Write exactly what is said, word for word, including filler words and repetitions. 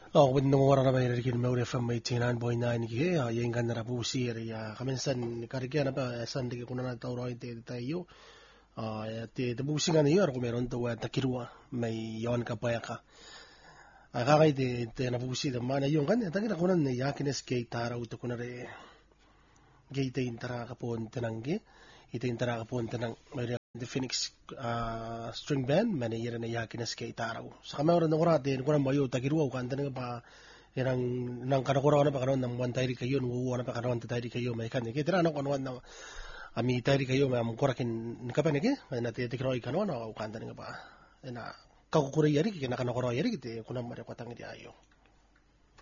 Oh, with no more na may rikin mo F M eighty-nine point nine ki ya yung kan na po si ya kaminsan karikya na pa san di ko na tauro ite tayo ah ti te busi nga niyo kung meron to at takirwa may yon ka pa ka akakay ti te na busi da mana yung kan tangi na kunan ni yakines kay taraw to kunare gate intara ka pon tanangge ite intara ka pon tanang may the Phoenix uh, string band many year na yakines kay taraw sa kamera na kurate kunan mayo takirwa kan tanang pa yang nang kanakura na pa karon ng one tayri kayo nuwa na pa karon tayri kayo may kan kaya tira na kunan na ami tayri kayo may amkurakin nikapan ke may nati tikroy kanon o kanta nga pa na kakukuri yari kaya nakanakura yari kiti kunang mara kwatang iti ayo